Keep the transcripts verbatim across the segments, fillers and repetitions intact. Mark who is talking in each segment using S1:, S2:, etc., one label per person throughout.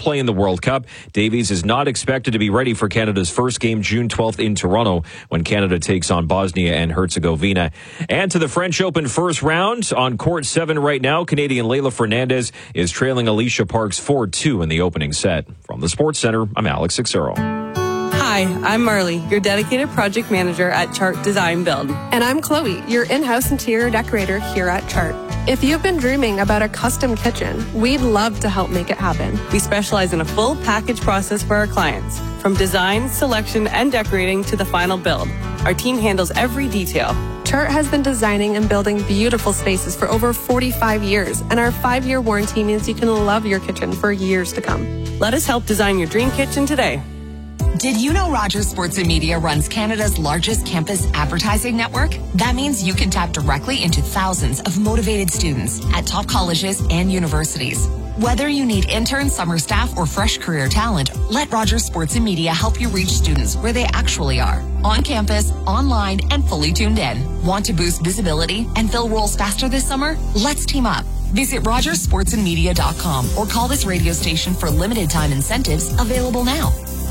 S1: play in the World Cup. Davies is not expected to be ready for Canada's first game June twelfth in Toronto when Canada takes on Bosnia and Herzegovina. And to the French Open first round. On court seven right now, Canadian Leylah Fernandez is trailing Alicia Parks four two in the opening set. From the Sports Center, I'm Alex Sixero.
S2: Hi, I'm Marley, your dedicated project manager at Chart Design Build.
S3: And I'm Chloe, your in-house interior decorator here at Chart. If you've been dreaming about a custom kitchen, we'd love to help make it happen.
S2: We specialize in a full package process for our clients, from design, selection, and decorating to the final build. Our team handles every detail.
S3: Chart has been designing and building beautiful spaces for over forty-five years, and our five-year warranty means you can love your kitchen for years to come.
S2: Let us help design your dream kitchen today.
S4: Did you know Rogers Sports and Media runs Canada's largest campus advertising network? That means you can tap directly into thousands of motivated students at top colleges and universities. Whether you need interns, summer staff, or fresh career talent, let Rogers Sports and Media help you reach students where they actually are. On campus, online, and fully tuned in. Want to boost visibility and fill roles faster this summer? Let's team up. Visit rogers sports and media dot com or call this radio station for limited time incentives available now.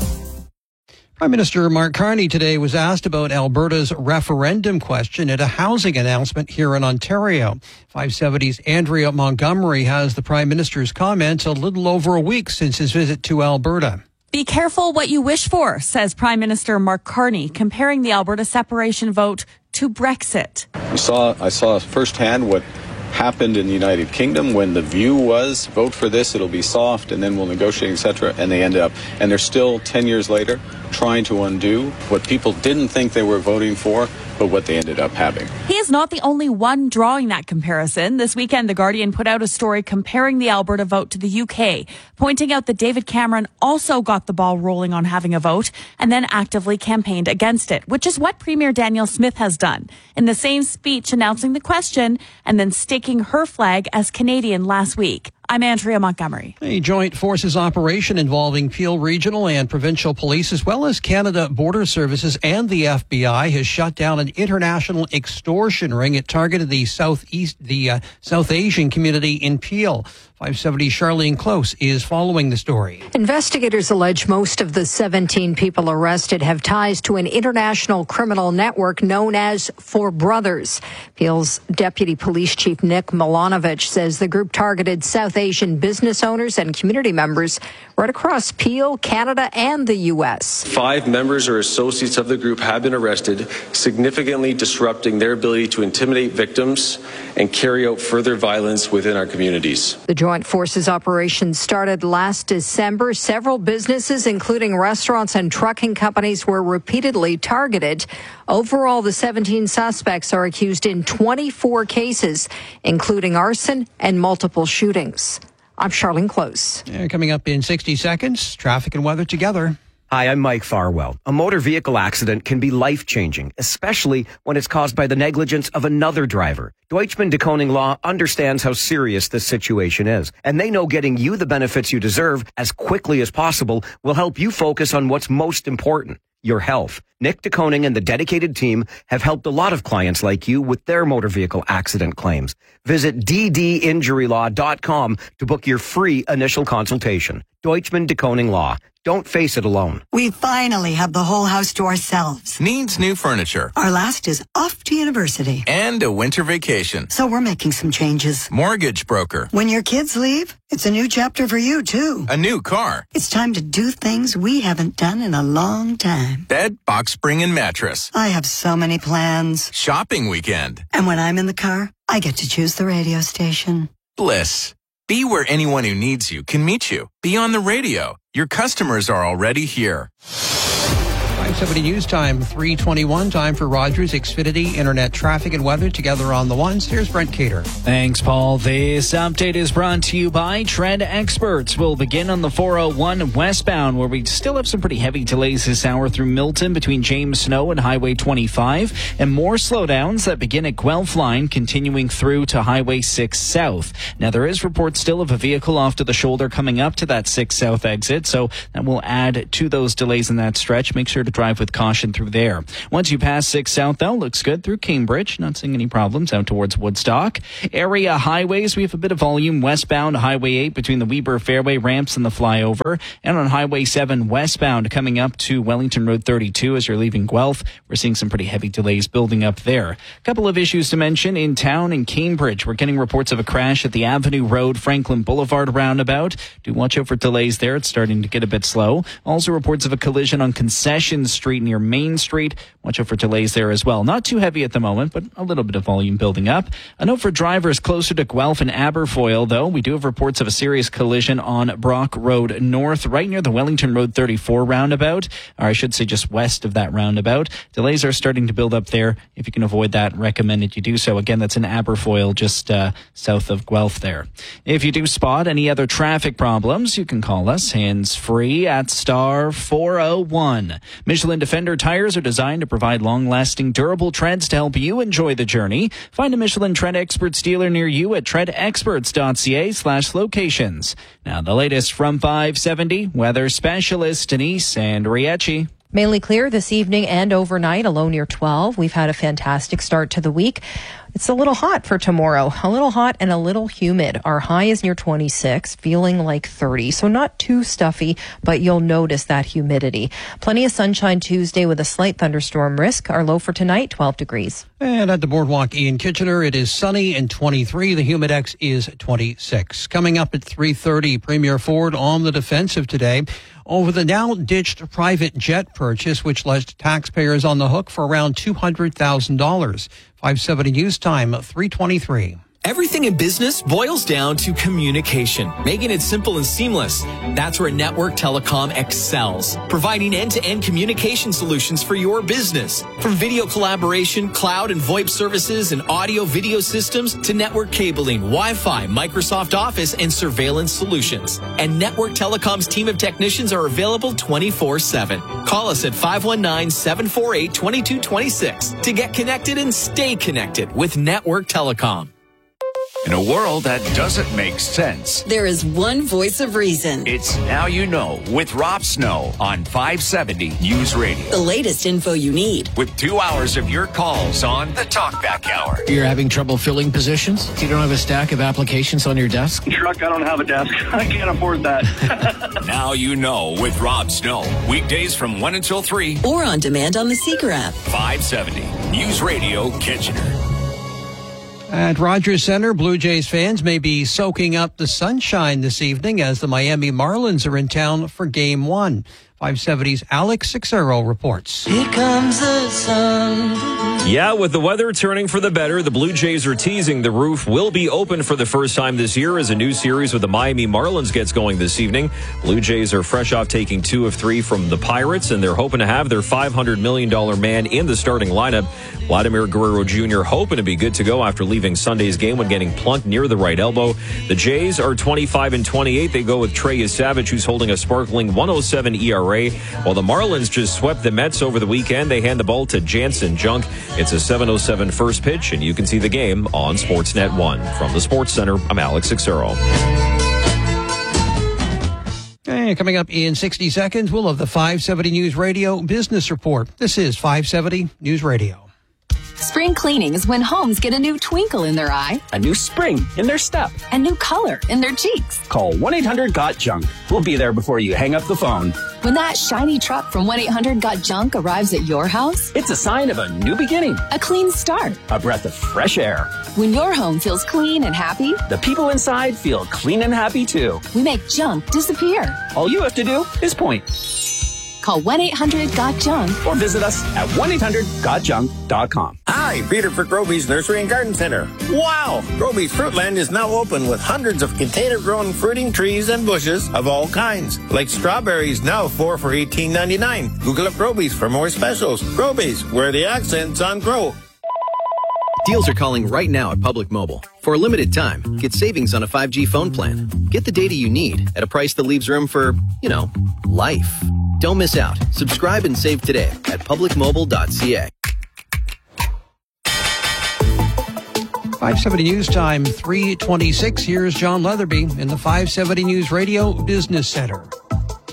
S5: Prime Minister Mark Carney today was asked about Alberta's referendum question at a housing announcement here in Ontario. five seventy's Andrea Montgomery has the Prime Minister's comments a little over a week since his visit to Alberta.
S6: Be careful what you wish for, says Prime Minister Mark Carney, comparing the Alberta separation vote to Brexit.
S7: We saw, I saw firsthand what happened in the United Kingdom when the view was vote for this, it'll be soft, and then we'll negotiate, et cetera. And they ended up, and they're still ten years later trying to undo what people didn't think they were voting for, but what they ended up having.
S6: He is not the only one drawing that comparison. This weekend, The Guardian put out a story comparing the Alberta vote to the U K, pointing out that David Cameron also got the ball rolling on having a vote and then actively campaigned against it, which is what Premier Danielle Smith has done in the same speech announcing the question and then staking her flag as Canadian last week. I'm Andrea Montgomery.
S5: A joint forces operation involving Peel Regional and Provincial Police, as well as Canada Border Services and the F B I, has shut down an international extortion ring. It targeted the Southeast, the uh, South Asian community in Peel. five seventy Charlene Close is following the story.
S8: Investigators allege most of the seventeen people arrested have ties to an international criminal network known as Four Brothers. Peel's Deputy Police Chief Nick Milanovich says the group targeted South Asian business owners and community members right across Peel, Canada, and the U S.
S9: Five members or associates of the group have been arrested, significantly disrupting their ability to intimidate victims and carry out further violence within our communities.
S8: The Joint Forces operation started last December. Several businesses, including restaurants and trucking companies, were repeatedly targeted. Overall, the seventeen suspects are accused in twenty-four cases, including arson and multiple shootings. I'm Charlene Close.
S5: Yeah, coming up in sixty seconds, traffic and weather together.
S10: Hi, I'm Mike Farwell. A motor vehicle accident can be life-changing, especially when it's caused by the negligence of another driver. Deutschman de Koning Law understands how serious this situation is, and they know getting you the benefits you deserve as quickly as possible will help you focus on what's most important, your health. Nick de Koning and the dedicated team have helped a lot of clients like you with their motor vehicle accident claims. Visit d d injury law dot com to book your free initial consultation. Deutschman de Koning Law. Don't face it alone.
S11: We finally have the whole house to ourselves.
S12: Needs new furniture.
S11: Our last is off to university.
S12: And a winter vacation.
S11: So we're making some changes.
S12: Mortgage broker.
S11: When your kids leave, it's a new chapter for you, too.
S12: A new car.
S11: It's time to do things we haven't done in a long time.
S12: Bed, box spring, and mattress.
S11: I have so many plans.
S12: Shopping weekend.
S11: And when I'm in the car, I get to choose the radio station.
S12: Bliss. Be where anyone who needs you can meet you. Be on the radio. Your customers are already here.
S5: five seventy News Time, three twenty-one. Time for Rogers Xfinity Internet traffic and weather together on the ones. Here's Brent Cater.
S13: Thanks, Paul. This update is brought to you by Tread Experts. We'll begin on the four oh one westbound, where we still have some pretty heavy delays this hour through Milton between James Snow and Highway twenty-five, and more slowdowns that begin at Guelph Line, continuing through to Highway six South. Now, there is reports still of a vehicle off to the shoulder coming up to that six South exit, so that will add to those delays in that stretch. Make sure to drive with caution through there. Once you pass six South, though, looks good through Cambridge. Not seeing any problems out towards Woodstock. Area highways, we have a bit of volume westbound Highway eight between the Weber Fairway ramps and the flyover. And on Highway seven westbound coming up to Wellington Road thirty-two as you're leaving Guelph. We're seeing some pretty heavy delays building up there. A couple of issues to mention in town in Cambridge. We're getting reports of a crash at the Avenue Road Franklin Boulevard roundabout. Do watch out for delays there. It's starting to get a bit slow. Also reports of a collision on Concession Street near Main Street. Watch out for delays there as well. Not too heavy at the moment, but a little bit of volume building up. A note for drivers closer to Guelph and Aberfoyle, though. We do have reports of a serious collision on Brock Road North, right near the Wellington Road thirty-four roundabout, or I should say just west of that roundabout. Delays are starting to build up there. If you can avoid that, recommended you do so. Again, that's in Aberfoyle, just uh, south of Guelph there. If you do spot any other traffic problems, you can call us hands-free at star four oh one. Michelin Defender tires are designed to provide long-lasting, durable treads to help you enjoy the journey. Find a Michelin Tread Experts dealer near you at tread experts dot c a slash locations. Now, the latest from five seventy, weather specialist Denise Andriecci.
S14: Mainly clear this evening and overnight, a low near twelve. We've had a fantastic start to the week. It's a little hot for tomorrow, a little hot and a little humid. Our high is near twenty-six, feeling like thirty, so not too stuffy, but you'll notice that humidity. Plenty of sunshine Tuesday with a slight thunderstorm risk. Our low for tonight, twelve degrees.
S5: And at the Boardwalk in Kitchener, it is sunny and twenty-three. The Humidex is twenty-six. Coming up at three thirty, Premier Ford on the defensive today over the now-ditched private jet purchase, which left taxpayers on the hook for around two hundred thousand dollars. five seventy News Time, three twenty-three.
S15: Everything in business boils down to communication, making it simple and seamless. That's where Network Telecom excels, providing end-to-end communication solutions for your business. From video collaboration, cloud and VoIP services, and audio-video systems to network cabling, Wi-Fi, Microsoft Office, and surveillance solutions. And Network Telecom's team of technicians are available twenty-four seven. Call us at five one nine, seven four eight, two two two six to get connected and stay connected with Network Telecom.
S16: In a world that doesn't make sense,
S17: there is one voice of reason.
S16: It's Now You Know with Rob Snow on five seventy News Radio.
S17: The latest info you need.
S16: With two hours of your calls on the Talkback Hour.
S18: You're having trouble filling positions? You don't have a stack of applications on your desk?
S19: Truck, I don't have a desk. I can't afford that.
S16: Now You Know with Rob Snow. Weekdays from one until three.
S17: Or on demand on the Seeker app.
S16: five seventy News Radio Kitchener.
S5: At Rogers Center, Blue Jays fans may be soaking up the sunshine this evening as the Miami Marlins are in town for Game One. five seventy's Alex Sixero reports.
S20: Here comes the sun.
S1: Yeah, with the weather turning for the better, the Blue Jays are teasing the roof will be open for the first time this year as a new series with the Miami Marlins gets going this evening. Blue Jays are fresh off taking two of three from the Pirates, and they're hoping to have their five hundred million dollars man in the starting lineup. Vladimir Guerrero Junior hoping to be good to go after leaving Sunday's game when getting plunked near the right elbow. The Jays are twenty-five and twenty-eight. They go with Trey Savage, who's holding a sparkling one oh seven E R A. While the Marlins just swept the Mets over the weekend, they hand the ball to Jansen Junk. It's a seven oh seven first pitch, and you can see the game on Sportsnet one. From the Sports Center, I'm Alex Sixero.
S5: And coming up in sixty seconds, we'll have the five seventy News Radio Business Report. This is five seventy News Radio.
S21: Spring cleaning is when homes get a new twinkle in their eye,
S22: a new spring in their step,
S21: a new color in their cheeks.
S22: Call one eight hundred got junk. We'll be there before you hang up the phone.
S21: When that shiny truck from one eight hundred got junk arrives at your house,
S22: it's a sign of a new beginning,
S21: a clean start,
S22: a breath of fresh air.
S21: When your home feels clean and happy,
S22: the people inside feel clean and happy too.
S21: We make junk disappear.
S22: All you have to do is point.
S21: Call one eight hundred got junk
S22: or visit us at one eight hundred got junk dot com.
S23: Hi, Peter for Groby's Nursery and Garden Center. Wow! Groby's Fruitland is now open with hundreds of container-grown fruiting trees and bushes of all kinds. Like strawberries, now four for eighteen ninety-nine. Google up Groby's for more specials. Groby's, where the accent's on grow.
S24: Deals are calling right now at Public Mobile. For a limited time, get savings on a five G phone plan. Get the data you need at a price that leaves room for, you know, life. Don't miss out. Subscribe and save today at public mobile dot c a.
S5: five seventy News Time, three twenty-six. Here's John Leatherby in the five seventy News Radio Business Center.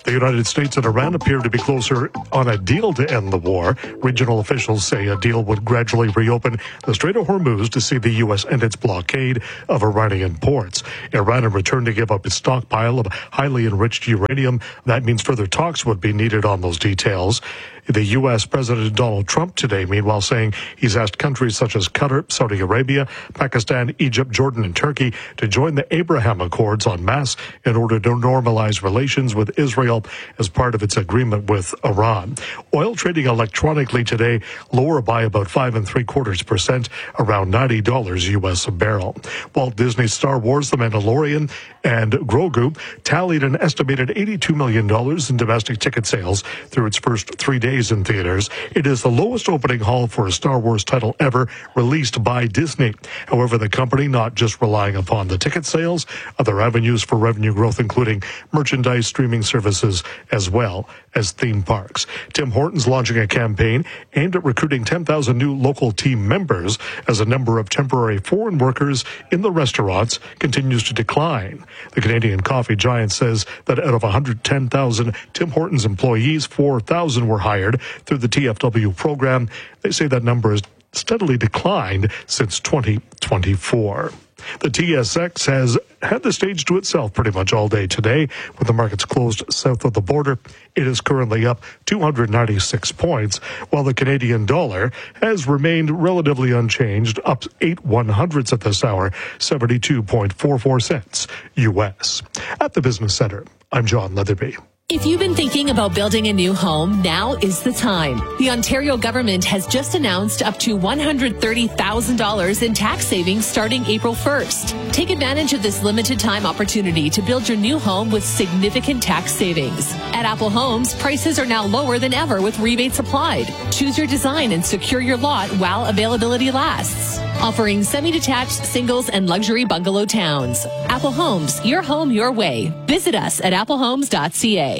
S2: The United States and Iran appear to be closer on a deal to end the war. Regional officials say a deal would gradually reopen the Strait of Hormuz to see the U S end its blockade of Iranian ports. Iran in return to give up its stockpile of highly enriched uranium. That means further talks would be needed on those details. The U S President Donald Trump today, meanwhile, saying he's asked countries such as Qatar, Saudi Arabia, Pakistan, Egypt, Jordan, and Turkey to join the Abraham Accords en masse in order to normalize relations with Israel as part of its agreement with Iran. Oil trading electronically today lower by about five and three quarters percent, around ninety dollars U S a barrel. Walt Disney's Star Wars, The Mandalorian, and Grogu tallied an estimated eighty-two million dollars in domestic ticket sales through its first three days in theaters. It is the lowest opening haul for a Star Wars title ever released by Disney. However, the company not just relying upon the ticket sales, other avenues for revenue growth, including merchandise, streaming services, as well as theme parks. Tim Hortons launching a campaign aimed at recruiting ten thousand new local team members as a number of temporary foreign workers in the restaurants continues to decline. The Canadian coffee giant says that out of one hundred ten thousand Tim Hortons employees, four thousand were hired through the T F W program. They say that number has steadily declined since twenty twenty-four. The T S X has had the stage to itself pretty much all day today. With the markets closed south of the border, it is currently up two hundred ninety-six points, while the Canadian dollar has remained relatively unchanged, up eight one hundredths at this hour, seventy-two point four four cents U S. At the Business Center, I'm John Leatherby.
S3: If you've been thinking about building a new home, now is the time. The Ontario government has just announced up to one hundred thirty thousand dollars in tax savings starting April first. Take advantage of this limited time opportunity to build your new home with significant tax savings. At Apple Homes, prices are now lower than ever with rebates applied. Choose your design and secure your lot while availability lasts. Offering semi-detached, singles, and luxury bungalow towns. Apple Homes, your home your way. Visit us at apple homes dot c a.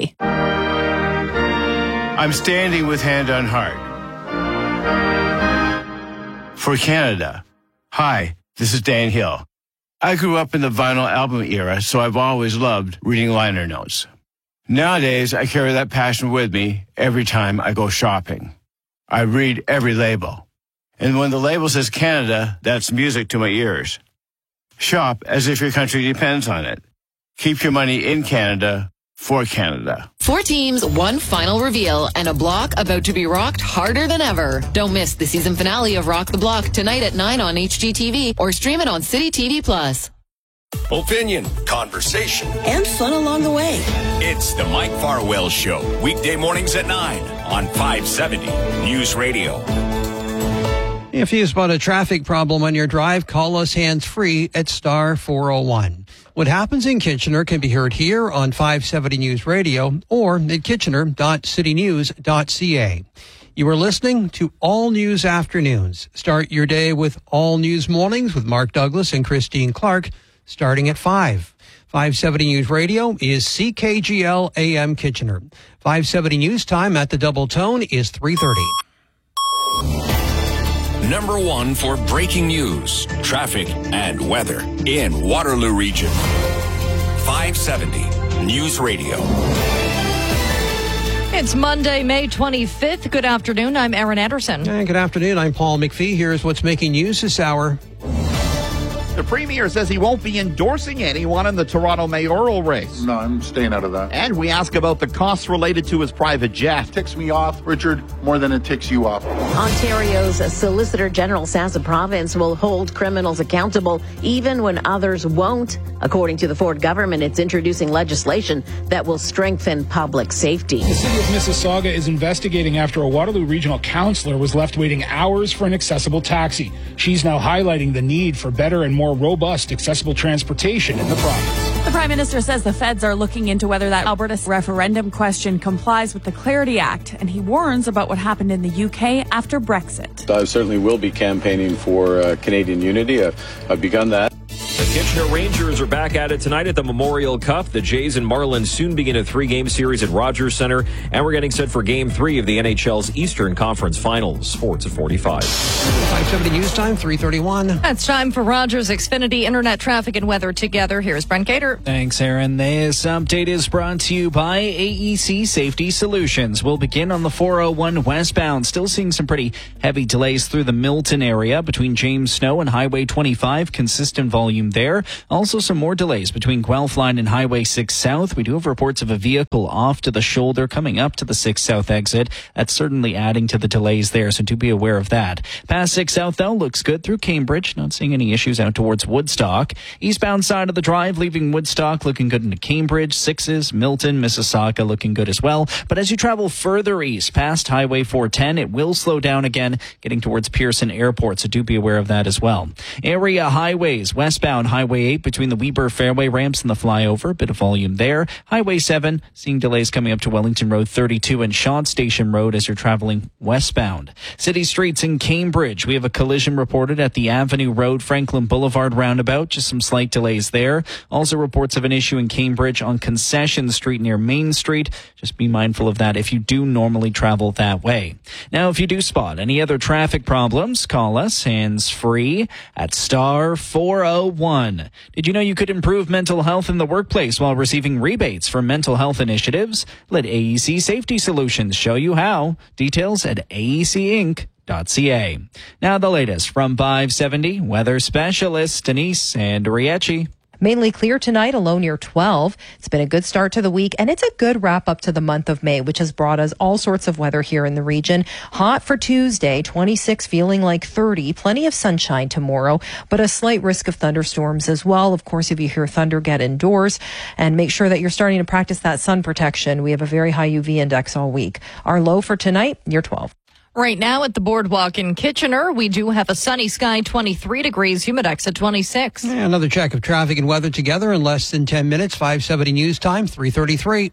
S4: I'm standing with Hand on Heart for Canada. Hi, this is Dan Hill. I grew up in the vinyl album era, so I've always loved reading liner notes. Nowadays, I carry that passion with me every time I go shopping. I read every label. And when the label says Canada, that's music to my ears. Shop as if your country depends on it. Keep your money in Canada for Canada.
S7: Four teams, one final reveal, and a block about to be rocked harder than ever. Don't miss the season finale of Rock the Block tonight at nine on H G T V or stream it on City T V Plus.
S16: Opinion, conversation,
S17: and fun along the way.
S16: It's the Mike Farwell Show, weekday mornings at nine on five seventy News Radio.
S5: If you spot a traffic problem on your drive, call us hands-free at star four oh one. What happens in Kitchener can be heard here on five seventy News Radio or at kitchener dot city news dot c a. You are listening to All News Afternoons. Start your day with All News Mornings with Mark Douglas and Christine Clark, starting at five. five seventy News Radio is C K G L A M Kitchener. five seventy News Time at the Double Tone is three thirty.
S16: Number one for breaking news, traffic, and weather in Waterloo Region. five seventy News Radio.
S25: It's Monday, May twenty-fifth. Good afternoon. I'm Erin Anderson.
S5: And good afternoon. I'm Paul McPhee. Here's what's making news this hour.
S26: The Premier says he won't be endorsing anyone in the Toronto mayoral race.
S27: No, I'm staying out of that.
S26: And we ask about the costs related to his private jet.
S27: It ticks me off, Richard, more than it ticks you off.
S28: Ontario's Solicitor General says the province will hold criminals accountable even when others won't. According to the Ford government, it's introducing legislation that will strengthen public safety.
S29: The city of Mississauga is investigating after a Waterloo regional councillor was left waiting hours for an accessible taxi. She's now highlighting the need for better and more robust accessible transportation in the province.
S6: The Prime Minister says the feds are looking into whether that Alberta referendum question complies with the Clarity Act, and he warns about what happened in the U K after Brexit.
S30: I certainly will be campaigning for uh, Canadian unity. Uh, I've begun that.
S1: The Kitchener Rangers are back at it tonight at the Memorial Cup. The Jays and Marlins soon begin a three-game series at Rogers Centre, and we're getting set for Game three of the N H L's Eastern Conference Finals. Sports at forty-five.
S5: five seventy News Time, three thirty-one.
S25: It's time for Rogers Xfinity Internet Traffic and Weather Together. Here's Brent Gator.
S8: Thanks, Aaron. This update is brought to you by A E C Safety Solutions. We'll begin on the four oh one westbound. Still seeing some pretty heavy delays through the Milton area between James Snow and Highway twenty-five. Consistent volume there. Also some more delays between Guelph Line and Highway six South. We do have reports of a vehicle off to the shoulder coming up to the six South exit. That's certainly adding to the delays there, so do be aware of that. Past six South, though, looks good through Cambridge. Not seeing any issues out towards Woodstock. Eastbound side of the drive, leaving Woodstock, looking good into Cambridge. Sixes, Milton, Mississauga, looking good as well. But as you travel further east, past Highway four ten, it will slow down again, getting towards Pearson Airport, so do be aware of that as well. Area highways, westbound Highway eight between the Weber Fairway ramps and the flyover, bit of volume there. Highway seven, seeing delays coming up to Wellington Road thirty-two and Shot Station Road as you're traveling westbound. City streets in Cambridge, we have a collision reported at the Avenue Road Franklin Boulevard roundabout, just some slight delays there. Also reports of an issue in Cambridge on Concession Street near Main Street. Just be mindful of that if you do normally travel that way. Now, if you do spot any other traffic problems, call us hands-free at star four oh one. Did you know you could improve mental health in the workplace while receiving rebates for mental health initiatives? Let A E C Safety Solutions show you how. Details at A E C inc dot C A. Now the latest from five seventy weather specialist Denise Andriecci.
S9: Mainly clear tonight, a low near twelve. It's been a good start to the week, and it's a good wrap up to the month of May, which has brought us all sorts of weather here in the region. Hot for Tuesday, twenty-six, feeling like thirty. Plenty of sunshine tomorrow, but a slight risk of thunderstorms as well. Of course, if you hear thunder, get indoors and make sure that you're starting to practice that sun protection. We have a very high U V index all week. Our low for tonight, near twelve.
S25: Right now at the Boardwalk in Kitchener, we do have a sunny sky, twenty-three degrees, humidex at twenty-six.
S5: Yeah, another check of traffic and weather together in less than ten minutes. five seventy News Time, three thirty-three.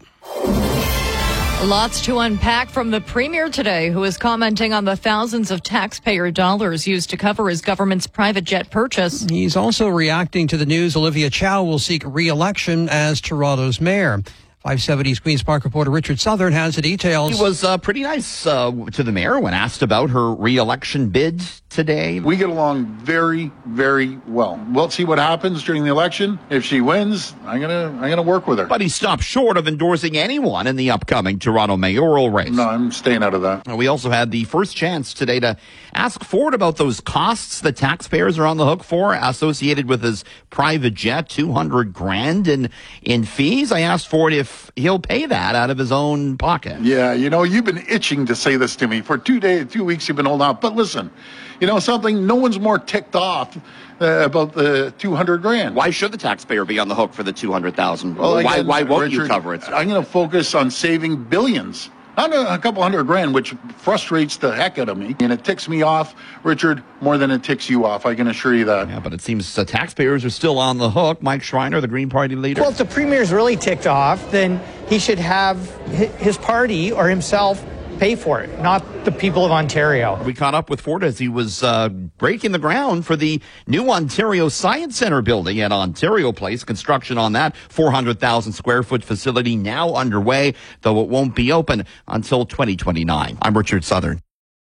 S25: Lots to unpack from the Premier today, who is commenting on the thousands of taxpayer dollars used to cover his government's private jet purchase.
S5: He's also reacting to the news Olivia Chow will seek re-election as Toronto's mayor. five seventy's Queen's Park reporter Richard Southern has the details.
S26: He was uh, pretty nice uh, to the mayor when asked about her re-election bid today.
S27: We get along very, very well. We'll see what happens during the election. If she wins, I'm gonna I'm gonna work with her.
S26: But he stopped short of endorsing anyone in the upcoming Toronto mayoral race.
S27: No, I'm staying out of that.
S26: We also had the first chance today to ask Ford about those costs that taxpayers are on the hook for associated with his private jet, two hundred grand in in fees. I asked Ford if he'll pay that out of his own pocket.
S27: Yeah, you know, you've been itching to say this to me for two days, two weeks. You've been holding out. But listen, you know something? No one's more ticked off uh, about the two hundred grand.
S26: Why should the taxpayer be on the hook for the two hundred thousand? Well, why, why won't Richard, you cover it?
S27: I'm going to focus on saving billions. Not a, a couple hundred grand, which frustrates the heck out of me. And it ticks me off, Richard, more than it ticks you off. I can assure you that.
S26: Yeah, but it seems uh, taxpayers are still on the hook. Mike Schreiner, the Green Party leader.
S10: Well, if the Premier's really ticked off, then he should have his party or himself pay for it, not the people of Ontario.
S26: We caught up with Ford as he was uh, breaking the ground for the new Ontario Science Centre building at Ontario Place. Construction on that four hundred thousand square foot facility now underway, though it won't be open until twenty twenty-nine. I'm Richard Southern.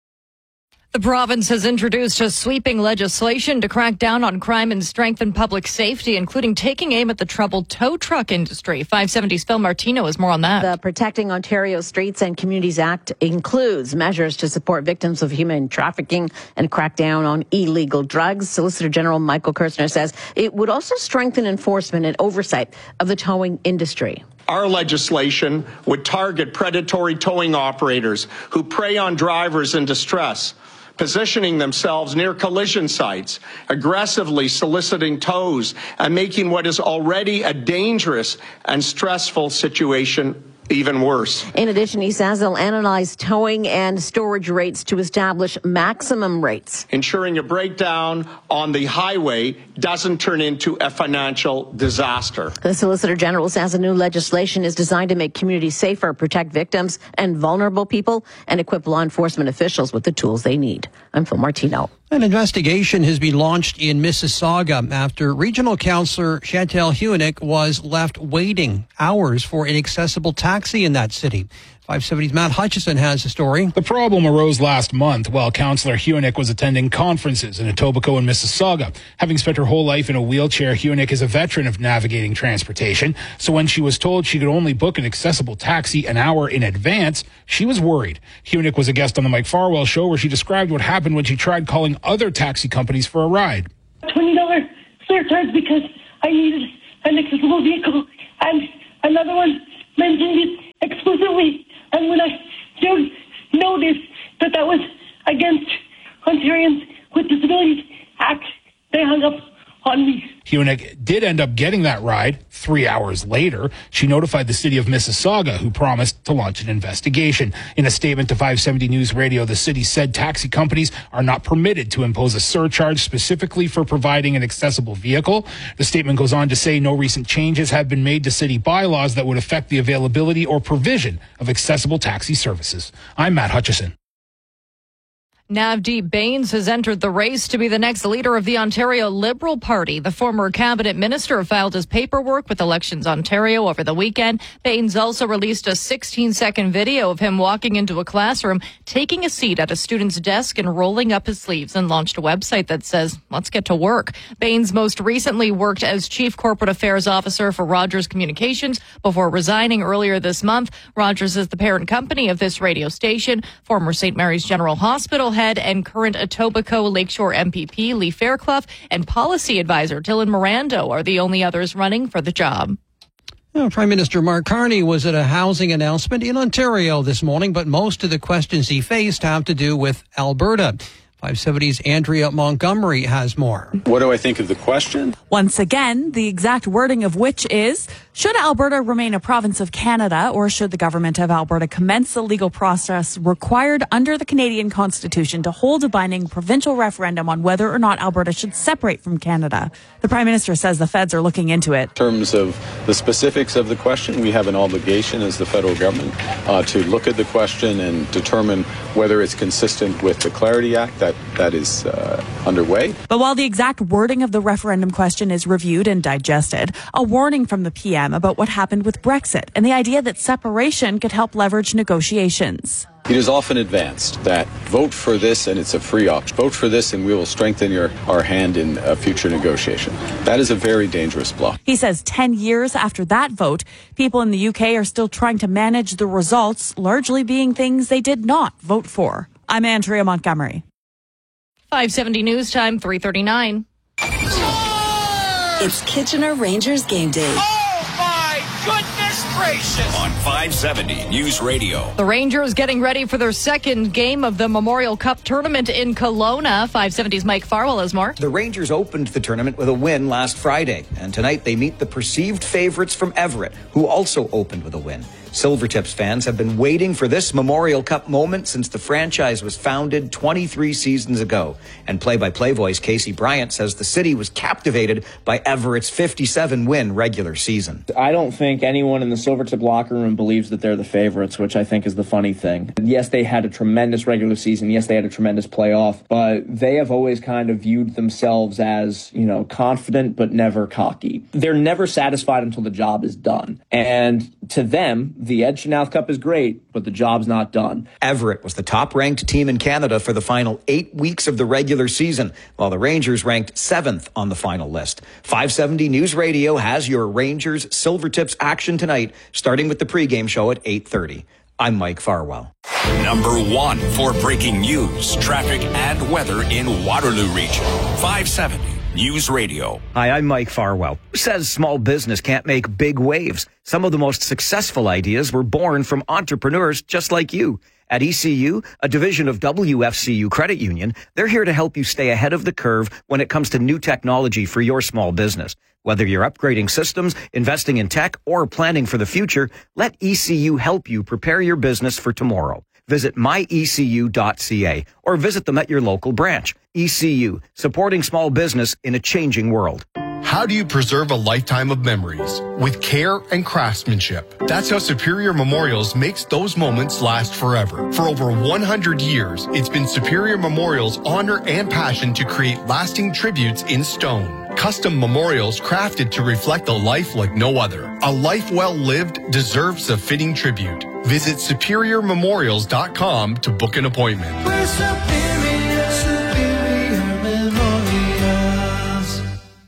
S25: The province has introduced a sweeping legislation to crack down on crime and strengthen public safety, including taking aim at the troubled tow truck industry. five seventy's Phil Martino has more on that.
S28: The Protecting Ontario Streets and Communities Act includes measures to support victims of human trafficking and crack down on illegal drugs. Solicitor General Michael Kirchner says it would also strengthen enforcement and oversight of the towing industry.
S11: Our legislation would target predatory towing operators who prey on drivers in distress, positioning themselves near collision sites, aggressively soliciting tows, and making what is already a dangerous and stressful situation even worse.
S28: In addition, he says they'll analyze towing and storage rates to establish maximum rates.
S11: Ensuring a breakdown on the highway doesn't turn into a financial disaster.
S28: The Solicitor General says the new legislation is designed to make communities safer, protect victims and vulnerable people, and equip law enforcement officials with the tools they need. I'm Phil Martino.
S5: An investigation has been launched in Mississauga after Regional Councillor Chantal Huenick was left waiting hours for an accessible taxi in that city. five seventy's Matt Hutchison has the story.
S29: The problem arose last month while Councillor Huenick was attending conferences in Etobicoke and Mississauga. Having spent her whole life in a wheelchair, Huenick is a veteran of navigating transportation. So when she was told she could only book an accessible taxi an hour in advance, she was worried. Huenick was a guest on the Mike Farwell Show where she described what happened when she tried calling other taxi companies for a ride.
S12: twenty dollars surcharge because I needed an accessible vehicle. And another one mentioned it explicitly. And when I did notice that that was against Ontarians with Disabilities Act, they hung up on me.
S29: Huenick did end up getting that ride three hours later. She notified the city of Mississauga, who promised to launch an investigation. In a statement to five seventy News Radio, the city said taxi companies are not permitted to impose a surcharge specifically for providing an accessible vehicle. The statement goes on to say no recent changes have been made to city bylaws that would affect the availability or provision of accessible taxi services. I'm Matt Hutchison.
S25: Navdeep Bains has entered the race to be the next leader of the Ontario Liberal Party. The former cabinet minister filed his paperwork with Elections Ontario over the weekend. Bains also released a sixteen-second video of him walking into a classroom, taking a seat at a student's desk and rolling up his sleeves, and launched a website that says, "Let's get to work." Bains most recently worked as Chief Corporate Affairs Officer for Rogers Communications before resigning earlier this month. Rogers is the parent company of this radio station. Former Saint Mary's General Hospital head and current Etobicoke Lakeshore M P P Lee Fairclough and policy advisor Dylan Mirando are the only others running for the job.
S5: Well, Prime Minister Mark Carney was at a housing announcement in Ontario this morning, but most of the questions he faced have to do with Alberta. five seventy's Andrea Montgomery has more.
S13: What do I think of the question?
S6: Once again, the exact wording of which is, should Alberta remain a province of Canada, or should the government of Alberta commence the legal process required under the Canadian Constitution to hold a binding provincial referendum on whether or not Alberta should separate from Canada? The Prime Minister says the feds are looking into it.
S13: In terms of the specifics of the question, we have an obligation as the federal government uh, to look at the question and determine whether it's consistent with the Clarity Act. That That is uh, underway.
S6: But while the exact wording of the referendum question is reviewed and digested, a warning from the P M about what happened with Brexit and the idea that separation could help leverage negotiations.
S13: It is often advanced that vote for this and it's a free option. Vote for this and we will strengthen your, our hand in a future negotiation. That is a very dangerous bluff.
S6: He says ten years after that vote, people in the U K are still trying to manage the results, largely being things they did not vote for. I'm Andrea Montgomery.
S25: five seventy News Time, three thirty-nine.
S17: It's Kitchener Rangers game day.
S16: Oh, my goodness gracious! On five seventy News Radio.
S25: The Rangers getting ready for their second game of the Memorial Cup tournament in Kelowna. five seventy's Mike Farwell has more.
S14: The Rangers opened the tournament with a win last Friday, and tonight they meet the perceived favorites from Everett, who also opened with a win. Silvertips fans have been waiting for this Memorial Cup moment since the franchise was founded twenty-three seasons ago. And play-by-play voice Casey Bryant says the city was captivated by Everett's fifty-seven win regular season.
S15: I don't think anyone in the Silvertip locker room believes that they're the favorites, which I think is the funny thing. Yes, they had a tremendous regular season. Yes, they had a tremendous playoff, but they have always kind of viewed themselves as, you know, confident but never cocky. They're never satisfied until the job is done. And to them, the Ed Chynoweth Cup is great, but the job's not done.
S14: Everett was the top-ranked team in Canada for the final eight weeks of the regular season, while the Rangers ranked seventh on the final list. five seventy News Radio has your Rangers Silvertips action tonight, starting with the pregame show at eight thirty. I'm Mike Farwell.
S16: Number one for breaking news, traffic, and weather in Waterloo Region. five seventy News Radio.
S14: Hi, I'm Mike Farwell. Who says small business can't make big waves? Some of the most successful ideas were born from entrepreneurs just like you. At E C U, a division of W F C U Credit Union, they're here to help you stay ahead of the curve when it comes to new technology for your small business. Whether you're upgrading systems, investing in tech, or planning for the future, let E C U help you prepare your business for tomorrow. Visit my e c u dot c a or visit them at your local branch. E C U, supporting small business in a changing world.
S2: How do you preserve a lifetime of memories? With care and craftsmanship. That's how Superior Memorials makes those moments last forever. For over one hundred years, it's been Superior Memorials' honor and passion to create lasting tributes in stone. Custom memorials crafted to reflect a life like no other. A life well lived deserves a fitting tribute. Visit superior memorials dot com to book an appointment.
S3: We're Superior, Superior Memorials.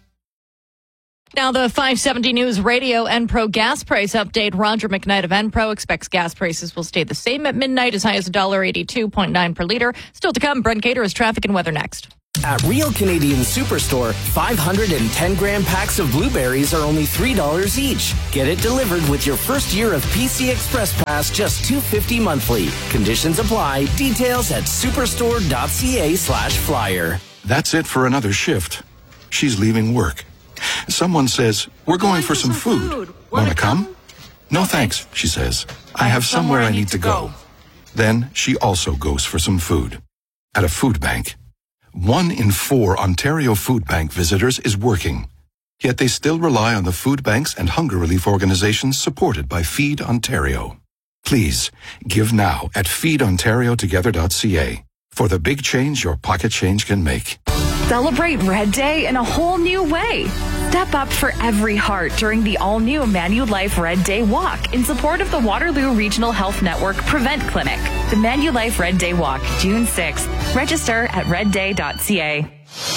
S25: Now the five seventy News Radio Enpro gas price update. Roger McKnight of Enpro expects gas prices will stay the same at midnight, as high as one dollar eighty-two point nine per liter. Still to come, Brent Gator has traffic and weather next.
S18: At Real Canadian Superstore, five hundred ten gram packs of blueberries are only three dollars each. Get it delivered with your first year of P C Express Pass, just two dollars and fifty cents monthly. Conditions apply. Details at superstore.ca slash flyer.
S19: That's it for another shift. She's leaving work. Someone says, we're going for some food. Want to come? No thanks, she says. I have somewhere I need to go. Then she also goes for some food. At a food bank. One in four Ontario Food Bank visitors is working. Yet they still rely on the food banks and hunger relief organizations supported by Feed Ontario. Please, give now at feed ontario together dot c a for the big change your pocket change can make.
S20: Celebrate Red Day in a whole new way. Step up for every heart during the all-new Manulife Red Day Walk in support of the Waterloo Regional Health Network Prevent Clinic. The Manulife Red Day Walk, June sixth. Register at red day dot c a.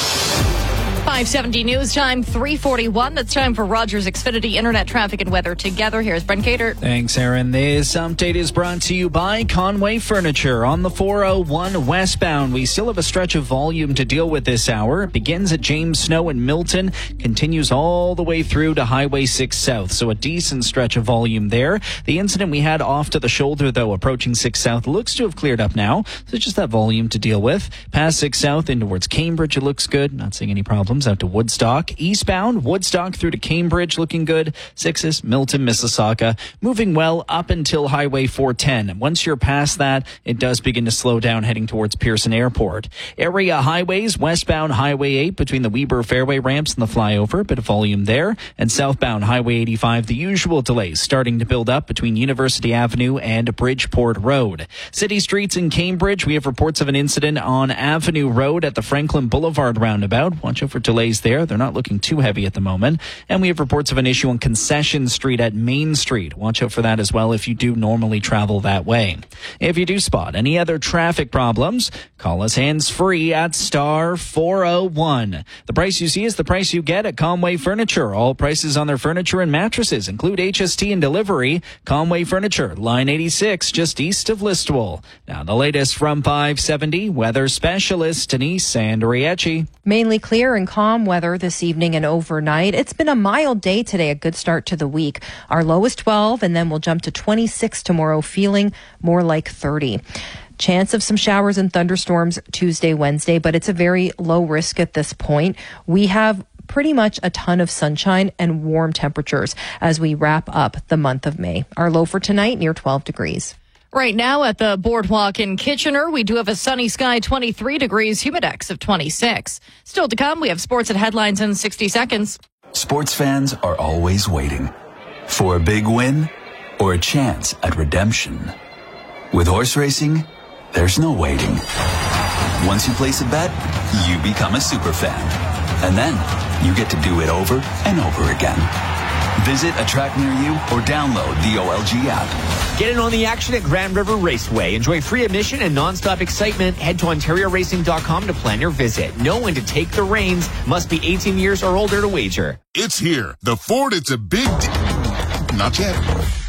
S25: five seventy News Time, three forty-one. That's time for Rogers Xfinity Internet Traffic and Weather Together. Here's Brent Gator.
S8: Thanks, Aaron. This update is brought to you by Conway Furniture. On the four oh one westbound, we still have a stretch of volume to deal with this hour. It begins at James Snow and Milton, continues all the way through to Highway six South, so a decent stretch of volume there. The incident we had off to the shoulder, though, approaching six South, looks to have cleared up now, so just that volume to deal with. Past six South in towards Cambridge, it looks good. Not seeing any problems. Out to Woodstock. Eastbound, Woodstock through to Cambridge, looking good. Sixes, Milton, Mississauga, moving well up until Highway four ten. Once you're past that, it does begin to slow down heading towards Pearson Airport. Area highways, westbound Highway eight between the Weber Fairway ramps and the flyover, a bit of volume there. And southbound Highway eighty-five, the usual delays starting to build up between University Avenue and Bridgeport Road. City streets in Cambridge, we have reports of an incident on Avenue Road at the Franklin Boulevard roundabout. Watch out for delays there. They're not looking too heavy at the moment. And we have reports of an issue on Concession Street at Main Street. Watch out for that as well if you do normally travel that way. If you do spot any other traffic problems, call us hands-free at star four oh one. The price you see is the price you get at Conway Furniture. All prices on their furniture and mattresses include H S T and delivery. Conway Furniture, line eighty-six, just east of Listowel. Now the latest from five seventy, weather specialist Denise Andriecci.
S9: Mainly clear and calm weather this evening and overnight. It's been a mild day today, a good start to the week. Our low is twelve, and then we'll jump to twenty-six tomorrow, feeling more like thirty. Chance of some showers and thunderstorms Tuesday, Wednesday, but it's a very low risk at this point. We have pretty much a ton of sunshine and warm temperatures as we wrap up the month of May. Our low for tonight, near twelve degrees.
S25: Right now at the Boardwalk in Kitchener, we do have a sunny sky, twenty-three degrees, humidex of twenty-six. Still to come, we have sports and headlines in sixty seconds.
S21: Sports fans are always waiting for a big win or a chance at redemption. With horse racing, there's no waiting. Once you place a bet, you become a super fan. And then you get to do it over and over again. Visit a track near you or download the O L G app.
S22: Get in on the action at Grand River Raceway. Enjoy free admission and nonstop excitement. Head to ontario racing dot com to plan your visit. Know when to take the reins. Must be eighteen years or older to wager.
S23: It's here. The Ford, it's a big deal. Not yet.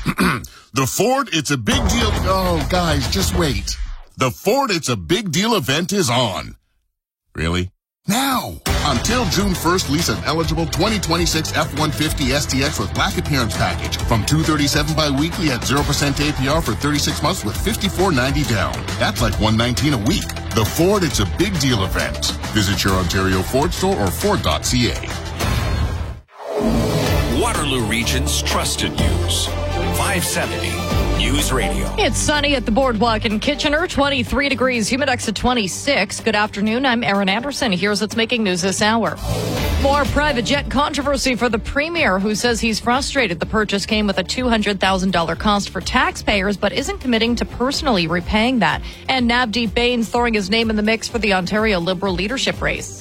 S23: The Ford, it's a big deal. Oh, guys, just wait. The Ford, it's a big deal event is on. Really? Now! Until June first, lease an eligible twenty twenty-six F one fifty S T X with black appearance package from two hundred thirty-seven dollars bi-weekly at zero percent A P R for thirty-six months with fifty-four ninety down. That's like one hundred nineteen dollars a week. The Ford, it's a big deal event. Visit your Ontario Ford store or ford dot c a.
S16: Waterloo Region's trusted news. five seventy News Radio.
S25: It's sunny at the Boardwalk in Kitchener, twenty-three degrees, humidex at twenty-six. Good afternoon, I'm Erin Anderson. Here's what's making news this hour. More private jet controversy for the Premier, who says he's frustrated the purchase came with a two hundred thousand dollars cost for taxpayers, but isn't committing to personally repaying that. And Navdeep Bains throwing his name in the mix for the Ontario Liberal leadership race.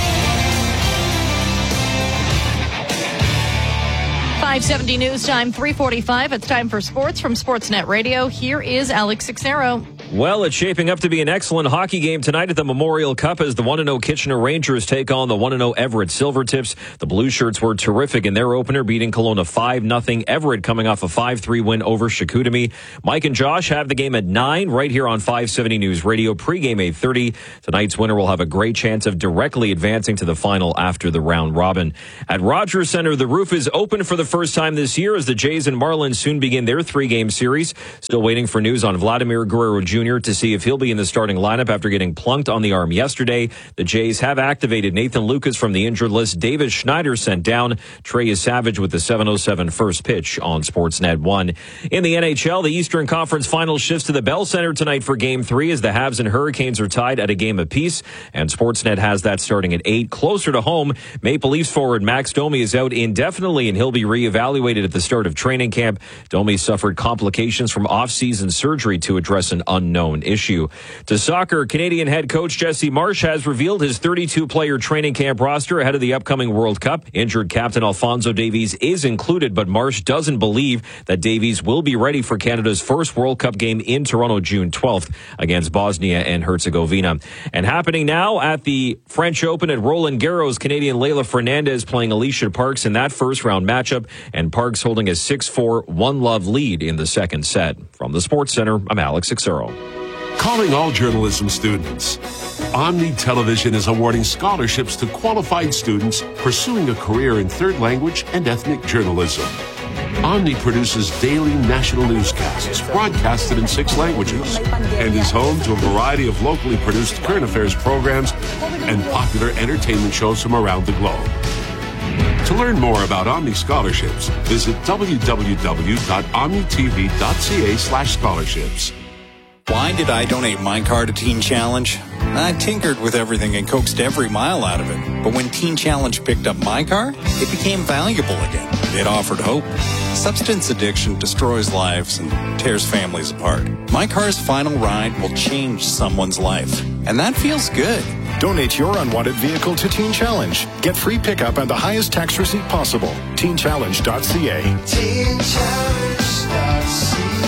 S25: five seventy News Time, three forty-five. It's time for sports from Sportsnet Radio. Here is Alex Sixero.
S1: Well, it's shaping up to be an excellent hockey game tonight at the Memorial Cup as the one and oh Kitchener Rangers take on the one and oh Everett Silvertips. The Blue Shirts were terrific in their opener, beating Kelowna five nothing. Everett coming off a five three win over Chicoutimi. Mike and Josh have the game at nine right here on five seventy News Radio. Pre-game eight thirty. Tonight's winner will have a great chance of directly advancing to the final after the round robin. At Rogers Centre, the roof is open for the first time this year as the Jays and Marlins soon begin their three-game series. Still waiting for news on Vladimir Guerrero Junior to see if he'll be in the starting lineup after getting plunked on the arm yesterday. The Jays have activated Nathan Lucas from the injured list. David Schneider sent down. Trey is Savage with the seven oh seven first pitch on Sportsnet one. In the N H L, the Eastern Conference Finals shifts to the Bell Center tonight for Game three as the Habs and Hurricanes are tied at a game apiece, and Sportsnet has that starting at eight. Closer to home, Maple Leafs forward Max Domi is out indefinitely, and he'll be reevaluated at the start of training camp. Domi suffered complications from off-season surgery to address an unknown issue. To soccer, Canadian head coach Jesse Marsh has revealed his thirty-two player training camp roster ahead of the upcoming World Cup. Injured captain Alphonso Davies is included, but Marsh doesn't believe that Davies will be ready for Canada's first World Cup game in Toronto June twelfth against Bosnia and Herzegovina. And happening now at the French Open at Roland Garros, Canadian Leylah Fernandez playing Alicia Parks in that first round matchup, and Parks holding a six four one love lead in the second set. From the Sports Center, I'm Alex Sixero.
S4: Calling all journalism students. Omni Television is awarding scholarships to qualified students pursuing a career in third language and ethnic journalism. Omni produces daily national newscasts broadcasted in six languages and is home to a variety of locally produced current affairs programs and popular entertainment shows from around the globe. To learn more about Omni scholarships, visit w w w dot omni t v dot c a slash scholarships.
S7: Why did I donate my car to Teen Challenge? I tinkered with everything and coaxed every mile out of it. But when Teen Challenge picked up my car, it became valuable again. It offered hope. Substance addiction destroys lives and tears families apart. My car's final ride will change someone's life. And that feels good.
S10: Donate your unwanted vehicle to Teen Challenge. Get free pickup and the highest tax receipt possible. teen challenge dot c a. teen challenge dot c a.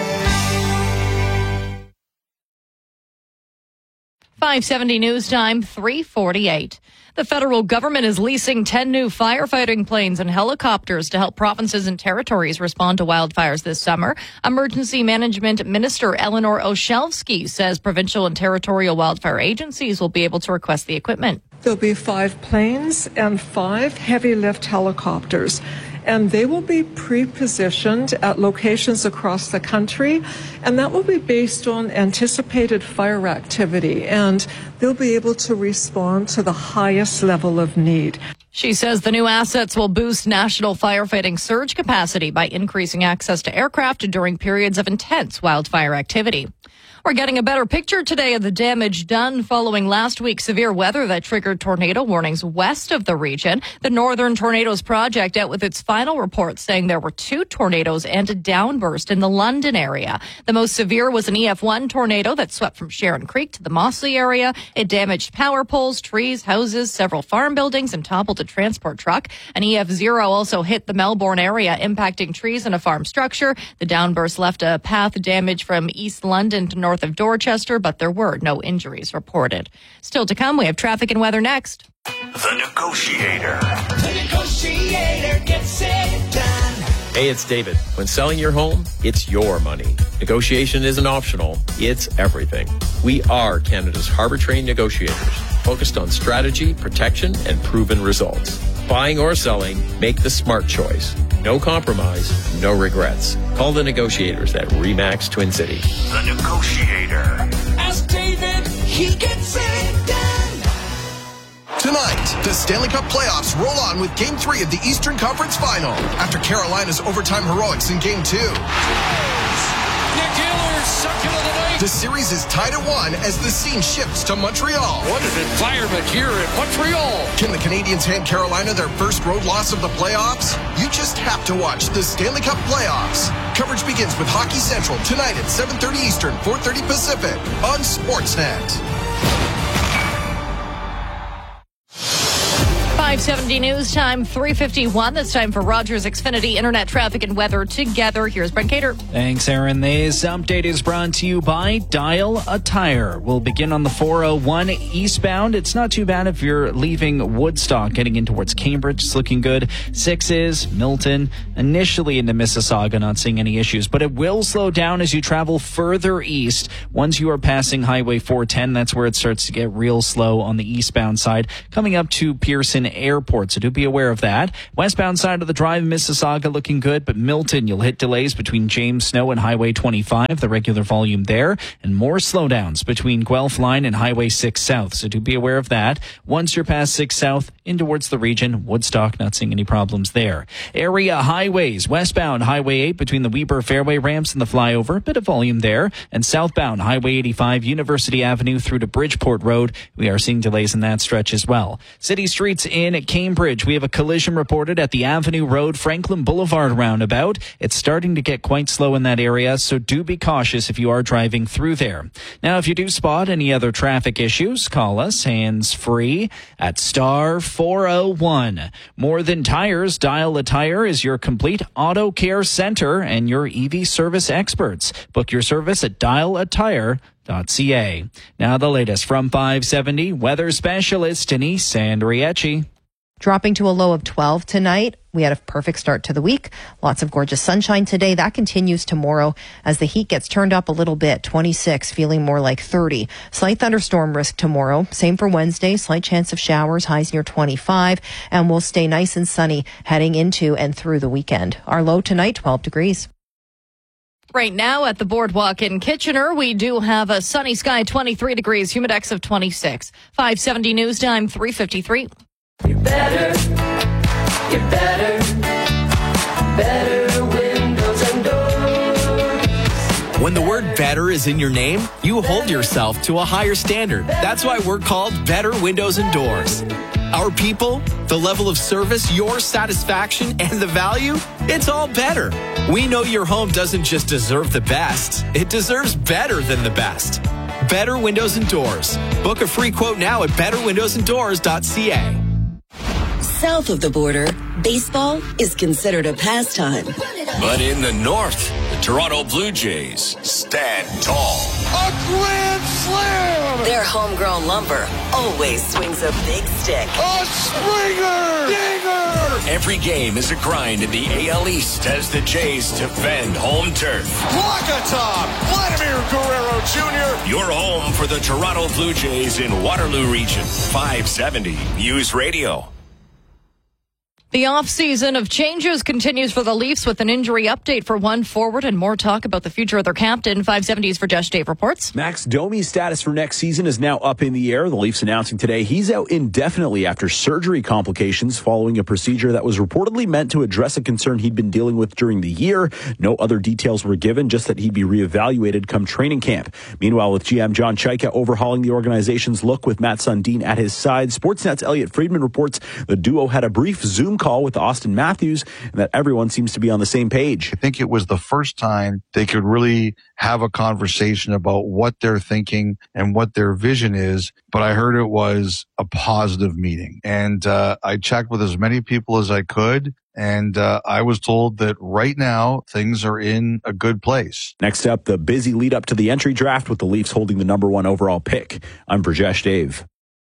S25: five seventy News Time, three forty-eight. The federal government is leasing ten new firefighting planes and helicopters to help provinces and territories respond to wildfires this summer. Emergency Management Minister Eleanor Oshelski says provincial and territorial wildfire agencies will be able to request the equipment.
S11: There'll be five planes and five heavy lift helicopters, and they will be pre-positioned at locations across the country, and that will be based on anticipated fire activity, and they'll be able to respond to the highest level of need.
S25: She says the new assets will boost national firefighting surge capacity by increasing access to aircraft during periods of intense wildfire activity. We're getting a better picture today of the damage done following last week's severe weather that triggered tornado warnings west of the region. The Northern Tornadoes Project out with its final report saying there were two tornadoes and a downburst in the London area. The most severe was an E F one tornado that swept from Sharon Creek to the Mossley area. It damaged power poles, trees, houses, several farm buildings, and toppled a transport truck. An E F zero also hit the Melbourne area, impacting trees and a farm structure. The downburst left a path damage from East London to north of Dorchester, but there were no injuries reported. Still to come, we have traffic and weather next.
S16: The Negotiator.
S3: The Negotiator gets it done.
S24: Hey, it's David. When selling your home, it's your money. Negotiation isn't optional, it's everything. We are Canada's harbor-trained negotiators, focused on strategy, protection, and proven results. Buying or selling, make the smart choice. No compromise, no regrets. Call the negotiators at RE/MAX Twin City.
S16: The Negotiator.
S3: Ask David, he gets it done.
S5: Tonight, the Stanley Cup playoffs roll on with Game three of the Eastern Conference Final after Carolina's overtime heroics in Game two.
S3: Nick Ehlers, second of the night.
S5: The series is tied at one as the scene shifts to Montreal.
S3: What an environment here in Montreal.
S5: Can the Canadiens hand Carolina their first road loss of the playoffs? You just have to watch the Stanley Cup playoffs. Coverage begins with Hockey Central tonight at seven thirty Eastern, four thirty Pacific on Sportsnet.
S25: five seventy News Time, three fifty-one. That's time for Rogers Xfinity Internet Traffic and Weather together. Here's Brent Cater.
S8: Thanks, Aaron. This update is brought to you by Dial a Tire. We'll begin on the four oh one eastbound. It's not too bad if you're leaving Woodstock, getting in towards Cambridge. It's looking good. Sixes, Milton, initially into Mississauga, not seeing any issues, but it will slow down as you travel further east. Once you are passing Highway four ten, that's where it starts to get real slow on the eastbound side, coming up to Pearson Airport, so do be aware of that. Westbound side of the drive, Mississauga looking good, but Milton, you'll hit delays between James Snow and Highway twenty-five, the regular volume there, and more slowdowns between Guelph Line and Highway six South, so do be aware of that. Once you're past six South, in towards the region, Woodstock, not seeing any problems there. Area highways, westbound Highway eight between the Weber Fairway ramps and the flyover, a bit of volume there, and southbound Highway eighty-five, University Avenue through to Bridgeport Road, we are seeing delays in that stretch as well. City streets in Cambridge, we have a collision reported at the Avenue Road Franklin Boulevard roundabout. It's starting to get quite slow in that area, so do be cautious if you are driving through there. Now, if you do spot any other traffic issues, call us hands-free at star four oh one. More Than Tires, Dial a Tire is your complete auto care center and your E V service experts. Book your service at dial a tire dot c a. Now the latest from five seventy, weather specialist Denise Sandriecci.
S9: Dropping to a low of twelve tonight. We had a perfect start to the week. Lots of gorgeous sunshine today. That continues tomorrow as the heat gets turned up a little bit. twenty-six, feeling more like thirty. Slight thunderstorm risk tomorrow. Same for Wednesday. Slight chance of showers, highs near twenty-five. And we'll stay nice and sunny heading into and through the weekend. Our low tonight, twelve degrees.
S25: Right now at the Boardwalk in Kitchener, we do have a sunny sky, twenty-three degrees, humidex of twenty-six. five seventy News Time, three fifty-three.
S3: You're better, you're better, better windows and doors.
S6: When the word better is in your name, you hold yourself to a higher standard. That's why we're called Better Windows and Doors. Our people, the level of service, your satisfaction, and the value, it's all better. We know your home doesn't just deserve the best, it deserves better than the best. Better Windows and Doors. Book a free quote now at better windows and doors dot c a.
S12: South of the border, baseball is considered a pastime.
S16: But in the north, the Toronto Blue Jays stand tall.
S12: A grand slam! Their homegrown lumber always swings a big stick.
S3: A Springer! Dinger!
S16: Every game is a grind in the A L East as the Jays defend home turf.
S3: Wakatop! Vladimir Guerrero Junior
S16: Your home for the Toronto Blue Jays in Waterloo Region. five seventy News Radio.
S25: The offseason of changes continues for the Leafs with an injury update for one forward and more talk about the future of their captain. five seventies for Josh Dave reports.
S13: Max Domi's status for next season is now up in the air. The Leafs announcing today he's out indefinitely after surgery complications following a procedure that was reportedly meant to address a concern he'd been dealing with during the year. No other details were given, just that he'd be reevaluated come training camp. Meanwhile, with G M John Chaika overhauling the organization's look with Matt Sundin at his side, Sportsnet's Elliot Friedman reports the duo had a brief Zoom call with Austin Matthews and that everyone seems to be on the same page.
S17: I think it was the first time they could really have a conversation about what they're thinking and what their vision is, but I heard it was a positive meeting. And uh, I checked with as many people as I could, and uh, I was told that right now things are in a good place.
S13: Next up, the busy lead up to the entry draft with the Leafs holding the number one overall pick. I'm Brajesh Dave.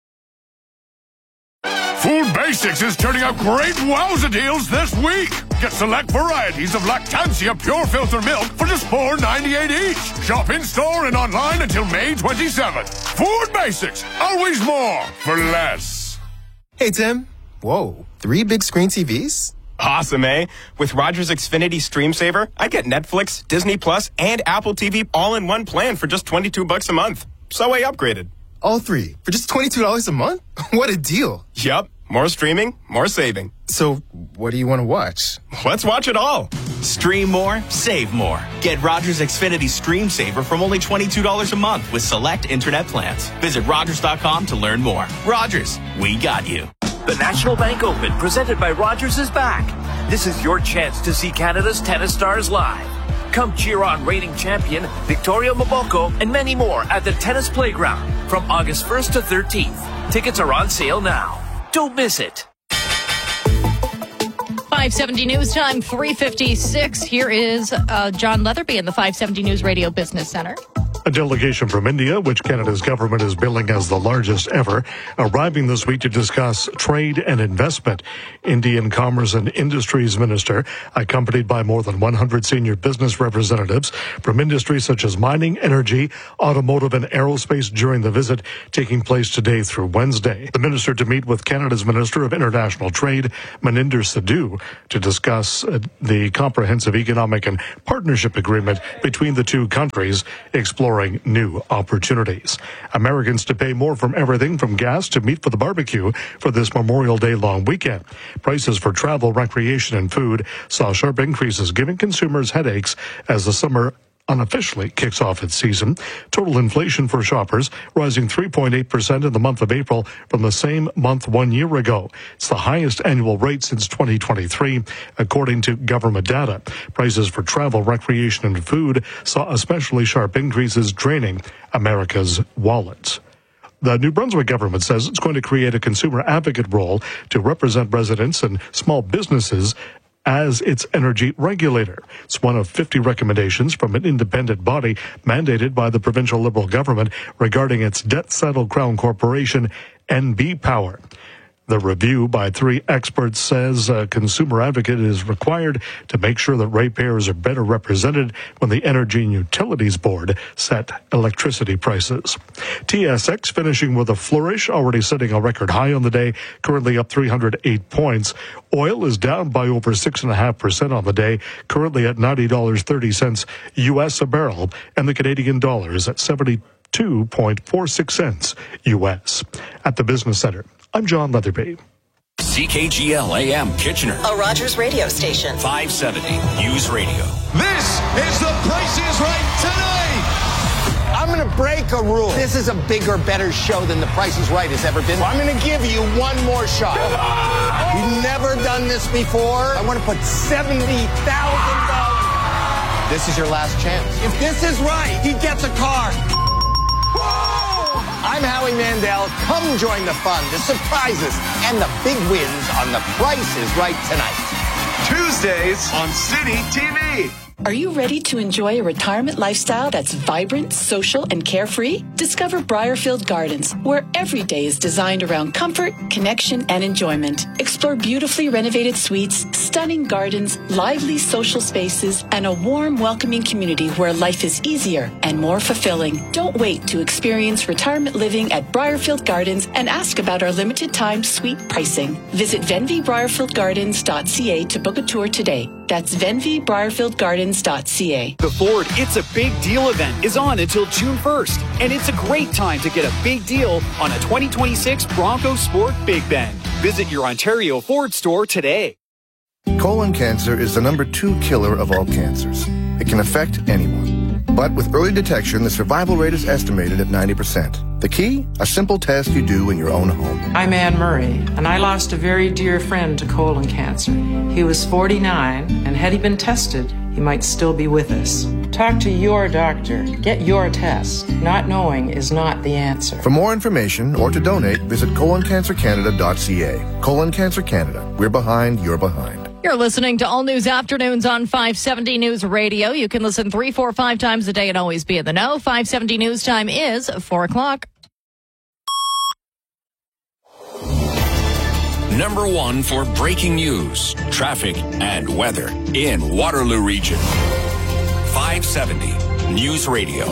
S23: Food Basics is turning out great wowza deals this week. Get select varieties of Lactancia Pure Filter Milk for just four ninety-eight each. Shop in-store and online until May twenty-seventh. Food Basics, always more for less.
S26: Hey, Tim. Whoa, three big screen T Vs?
S27: Awesome, eh? With Rogers Xfinity Stream Saver, I get Netflix, Disney Plus, and Apple T V all in one plan for just twenty-two bucks a month. So I upgraded.
S26: All three for just twenty-two dollars a month? What a deal.
S27: Yup. More streaming, more saving.
S26: So, what do you want to watch?
S27: Let's watch it all.
S2: Stream more, save more. Get Rogers Xfinity Stream Saver from only twenty-two dollars a month with select internet plans. Visit Rogers dot com to learn more. Rogers, we got you.
S14: The National Bank Open, presented by Rogers, is back. This is your chance to see Canada's tennis stars live. Come cheer on reigning champion Victoria Mboko and many more at the Tennis Playground from August first to thirteenth. Tickets are on sale now. Don't miss it.
S25: five seventy News Time, three fifty-six. Here is uh, John Leatherby in the five seventy News Radio Business Center.
S15: A delegation from India, which Canada's government is billing as the largest ever, arriving this week to discuss trade and investment. Indian Commerce and Industries Minister, accompanied by more than one hundred senior business representatives from industries such as mining, energy, automotive, and aerospace during the visit taking place today through Wednesday. The minister to meet with Canada's Minister of International Trade, Maninder Sidhu, to discuss uh, the comprehensive economic and partnership agreement between the two countries, exploring new opportunities. Americans to pay more from everything from gas to meat for the barbecue for this Memorial Day long weekend. Prices for travel, recreation, and food saw sharp increases, giving consumers headaches as the summer unofficially kicks off its season. Total inflation for shoppers rising three point eight percent in the month of April from the same month one year ago. It's the highest annual rate since twenty twenty-three, according to government data. Prices for travel, recreation, and food saw especially sharp increases, draining America's wallets. The New Brunswick government says it's going to create a consumer advocate role to represent residents and small businesses as its energy regulator. It's one of fifty recommendations from an independent body mandated by the provincial Liberal government regarding its debt-settled Crown Corporation, N B Power. The review by three experts says a consumer advocate is required to make sure that ratepayers are better represented when the Energy and Utilities Board set electricity prices. T S X finishing with a flourish, already setting a record high on the day, currently up three hundred eight points. Oil is down by over six point five percent on the day, currently at ninety dollars and thirty cents U S a barrel, and the Canadian dollar is at seventy-two point four six cents U S. At the Business Center, I'm John Leatherby.
S16: C K G L A M Kitchener.
S12: A Rogers radio station.
S16: five seventy News Radio.
S3: This is The Price is Right tonight. I'm going to break a rule. This is a bigger, better show than The Price is Right has ever been. I'm going to give you one more shot. We've never done this before. I want to put seventy thousand dollars. This is your last chance. If this is right, he gets a car. I'm Howie Mandel. Come join the fun, the surprises, and the big wins on The Price is Right tonight. Tuesdays on City T V.
S18: Are you ready to enjoy a retirement lifestyle that's vibrant, social, and carefree? Discover Briarfield Gardens, where every day is designed around comfort, connection, and enjoyment. Explore beautifully renovated suites, stunning gardens, lively social spaces, and a warm, welcoming community where life is easier and more fulfilling. Don't wait to experience retirement living at Briarfield Gardens and ask about our limited time suite pricing. Visit venvy briarfield gardens dot c a to book a tour today. That's venvy briarfield gardens dot c a.
S19: The Ford It's a Big Deal event is on until June first, and it's a great time to get a big deal on a twenty twenty-six Bronco Sport Big Bend. Visit your Ontario Ford store today.
S20: Colon cancer is the number two killer of all cancers. It can affect anyone. But with early detection, the survival rate is estimated at ninety percent. The key? A simple test you do in your own home.
S21: I'm Anne Murray, and I lost a very dear friend to colon cancer. He was forty-nine, and had he been tested, he might still be with us. Talk to your doctor. Get your test. Not knowing is not the answer.
S20: For more information or to donate, visit colon cancer canada dot c a. Colon Cancer Canada. We're behind, you're behind.
S25: You're listening to All News Afternoons on five seventy News Radio. You can listen three, four, five times a day and always be in the know. five seventy News Time is four o'clock.
S16: Number one for breaking news, traffic, and weather in Waterloo Region. five seventy News Radio.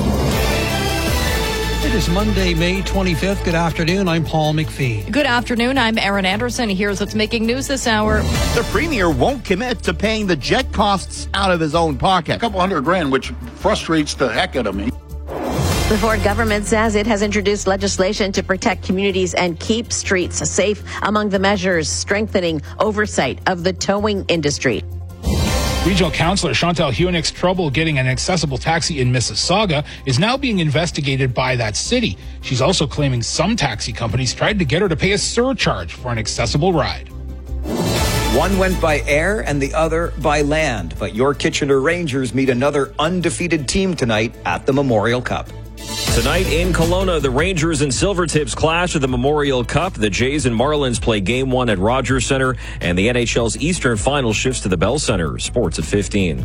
S28: It is Monday, May twenty-fifth. Good afternoon. I'm Paul McPhee.
S25: Good afternoon. I'm Aaron Anderson. Here's what's making news this hour.
S29: The Premier won't commit to paying the jet costs out of his own pocket.
S30: A couple hundred grand, which frustrates the heck out of me.
S1: The Ford government says it has introduced legislation to protect communities and keep streets safe. Among the measures, strengthening oversight of the towing industry.
S4: Regional Councillor Chantal Hunick's trouble getting an accessible taxi in Mississauga is now being investigated by that city. She's also claiming some taxi companies tried to get her to pay a surcharge for an accessible ride.
S5: One went by air and the other by land, but your Kitchener Rangers meet another undefeated team tonight at the Memorial Cup.
S7: Tonight in Kelowna, the Rangers and Silvertips clash at the Memorial Cup. The Jays and Marlins play game one at Rogers Centre, and the N H L's Eastern Final shifts to the Bell Centre. Sports at fifteen.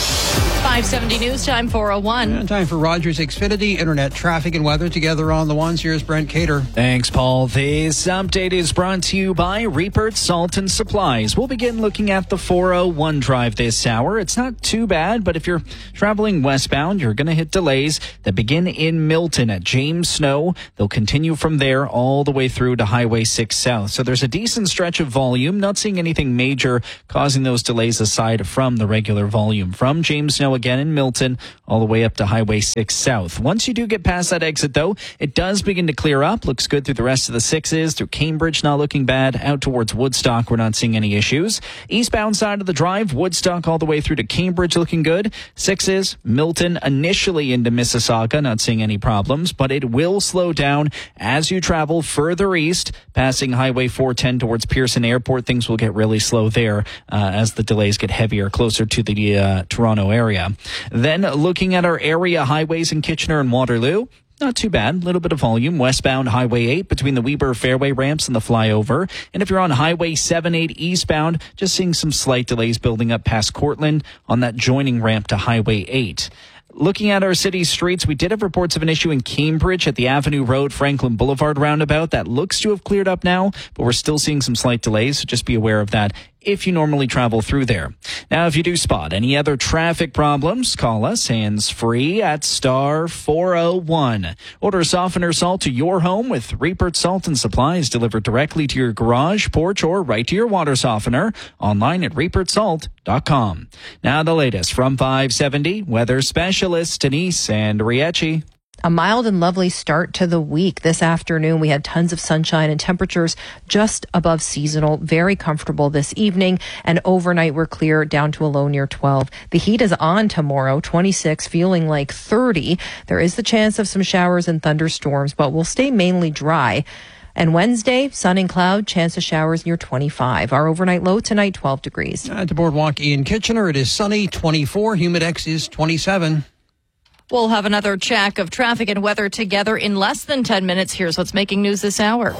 S25: five seventy News Time, four oh one.
S28: And time for Rogers Xfinity Internet traffic and weather together on the ones. Here's Brent Cater.
S8: Thanks, Paul. This update is brought to you by Rupert Salt and Supplies. We'll begin looking at the four oh one drive this hour. It's not too bad, but if you're traveling westbound, you're going to hit delays that begin in Milton at James Snow. They'll continue from there all the way through to Highway six South. So there's a decent stretch of volume. Not seeing anything major causing those delays aside from the regular volume. From James Snow again in Milton all the way up to Highway six South. Once you do get past that exit, though, it does begin to clear up. Looks good through the rest of the sixes. Through Cambridge, not looking bad. Out towards Woodstock, we're not seeing any issues. Eastbound side of the drive, Woodstock all the way through to Cambridge, looking good. Sixes, Milton initially into Mississauga, not seeing any problems, but it will slow down as you travel further east, passing Highway four ten towards Pearson Airport. Things will get really slow there uh, as the delays get heavier closer to the uh, Toronto area. Then looking at our area highways in Kitchener and Waterloo, not too bad. A little bit of volume. Westbound Highway eight between the Weber Fairway ramps and the flyover. And if you're on Highway seven eight eastbound, just seeing some slight delays building up past Cortland on that joining ramp to Highway eight. Looking at our city streets, we did have reports of an issue in Cambridge at the Avenue Road Franklin Boulevard roundabout. That looks to have cleared up now, but we're still seeing some slight delays, so just be aware of that if you normally travel through there. Now, if you do spot any other traffic problems, call us hands-free at star four oh one. Order softener salt to your home with Rupert Salt and Supplies delivered directly to your garage, porch, or right to your water softener. Online at rupert salt dot com. Now the latest from five seventy, weather specialist Denise Andriecci.
S9: A mild and lovely start to the week. This afternoon, we had tons of sunshine and temperatures just above seasonal. Very comfortable this evening. And overnight, we're clear down to a low near twelve. The heat is on tomorrow, twenty-six, feeling like thirty. There is the chance of some showers and thunderstorms, but we'll stay mainly dry. And Wednesday, sun and cloud, chance of showers near twenty-five. Our overnight low tonight, twelve degrees.
S28: At the Boardwalk in Kitchener, it is sunny, twenty-four. Humidex is twenty-seven.
S25: We'll have another check of traffic and weather together in less than ten minutes. Here's what's making news this hour.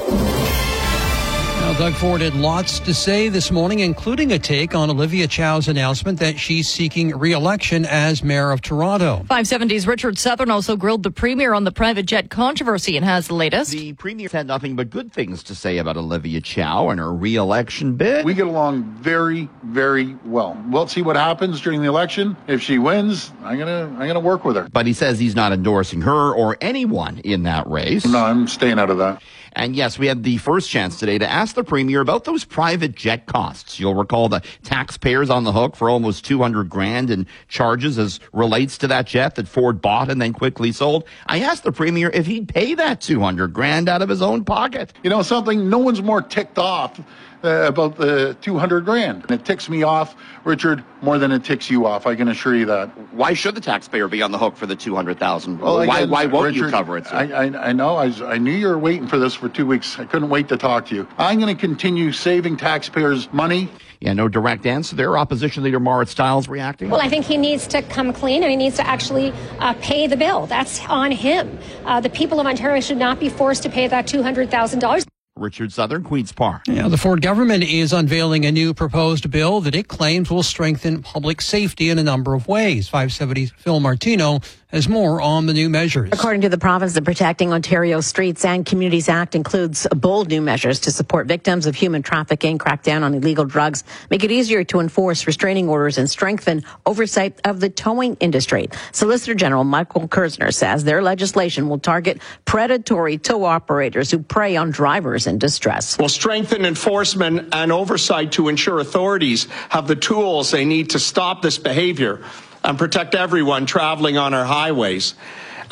S28: Now, Doug Ford had lots to say this morning, including a take on Olivia Chow's announcement that she's seeking re-election as mayor of Toronto.
S25: five seventy's Richard Southern also grilled the premier on the private jet controversy and has the latest.
S29: The premier had nothing but good things to say about Olivia Chow and her re-election bid.
S10: We get along very, very well. We'll see what happens during the election. If she wins, I'm gonna, I'm gonna work with her.
S29: But he says he's not endorsing her or anyone in that race.
S10: No, I'm staying out of that.
S29: And yes, we had the first chance today to ask the premier about those private jet costs. You'll recall the taxpayers on the hook for almost two hundred grand in charges as relates to that jet that Ford bought and then quickly sold. I asked the premier if he'd pay that two hundred grand out of his own pocket.
S10: You know something? No one's more ticked off Uh, about the two hundred grand. And it ticks me off, Richard, more than it ticks you off. I can assure you that.
S29: Why should the taxpayer be on the hook for the two hundred thousand?
S10: Well,
S29: why,
S10: again,
S29: why won't
S10: Richard,
S29: you cover it, sir?
S10: I, I, I know. I, was, I knew you were waiting for this for two weeks. I couldn't wait to talk to you. I'm going to continue saving taxpayers money.
S29: Yeah, no direct answer there. Opposition Leader Marit Stiles reacting.
S11: Well, I think he needs to come clean and he needs to actually uh, pay the bill. That's on him. Uh, the people of Ontario should not be forced to pay that two hundred thousand dollars.
S29: Richard Southern, Queen's Park.
S28: Yeah, the Ford government is unveiling a new proposed bill that it claims will strengthen public safety in a number of ways. five seventy's Phil Martino has more on the new measures.
S1: According to the province, the Protecting Ontario Streets and Communities Act includes bold new measures to support victims of human trafficking, crack down on illegal drugs, make it easier to enforce restraining orders, and strengthen oversight of the towing industry. Solicitor General Michael Kersner says their legislation will target predatory tow operators who prey on drivers in distress.
S22: Will strengthen enforcement and oversight to ensure authorities have the tools they need to stop this behavior and protect everyone traveling on our highways.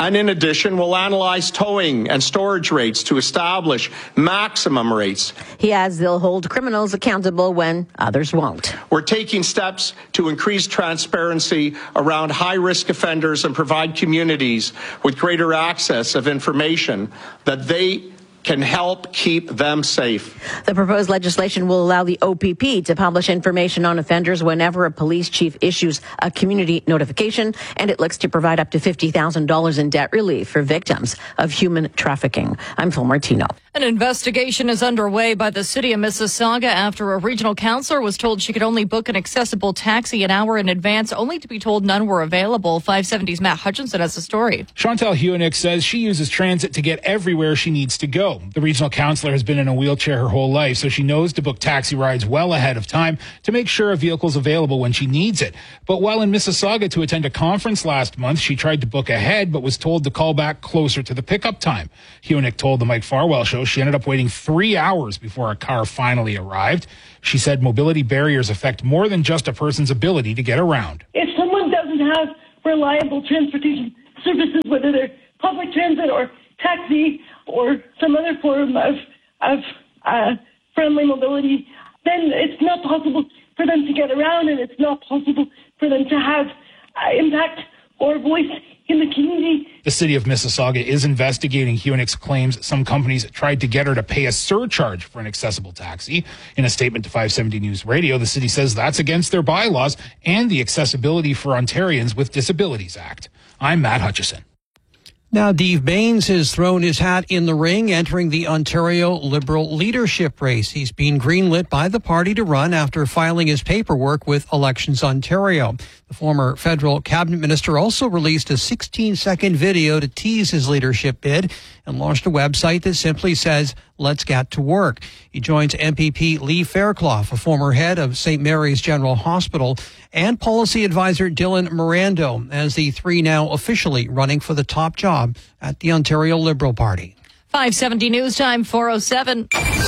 S22: And in addition, we'll analyze towing and storage rates to establish maximum rates.
S1: He adds they'll hold criminals accountable when others won't.
S22: We're taking steps to increase transparency around high-risk offenders and provide communities with greater access of information that they can help keep them safe.
S1: The proposed legislation will allow the O P P to publish information on offenders whenever a police chief issues a community notification, and it looks to provide up to fifty thousand dollars in debt relief for victims of human trafficking. I'm Phil Martino.
S25: An investigation is underway by the city of Mississauga after a regional councillor was told she could only book an accessible taxi an hour in advance, only to be told none were available. five seventy's Matt Hutchinson has the story.
S4: Chantal Hunick says she uses transit to get everywhere she needs to go. The regional councillor has been in a wheelchair her whole life, so she knows to book taxi rides well ahead of time to make sure a vehicle's available when she needs it. But while in Mississauga to attend a conference last month, she tried to book ahead but was told to call back closer to the pickup time. Hunick told the Mike Farwell Show she ended up waiting three hours before a car finally arrived. She said mobility barriers affect more than just a person's ability to get around.
S2: If someone doesn't have reliable transportation services, whether they're public transit or taxi or some other form of, of uh, friendly mobility, then it's not possible for them to get around, and it's not possible for them to have uh, impact or voice in the community.
S4: The city of Mississauga is investigating Hunick's claims some companies tried to get her to pay a surcharge for an accessible taxi. In a statement to five seventy News Radio, the city says that's against their bylaws and the Accessibility for Ontarians with Disabilities Act. I'm Matt Hutchison.
S28: Now, Dave Baines has thrown his hat in the ring, entering the Ontario Liberal leadership race. He's been greenlit by the party to run after filing his paperwork with Elections Ontario. The former federal cabinet minister also released a sixteen-second video to tease his leadership bid and launched a website that simply says, "Let's get to work." He joins M P P Lee Fairclough, a former head of Saint Mary's General Hospital, and policy advisor Dylan Mirando, as the three now officially running for the top job at the Ontario Liberal Party.
S25: five seventy News Time, four oh seven.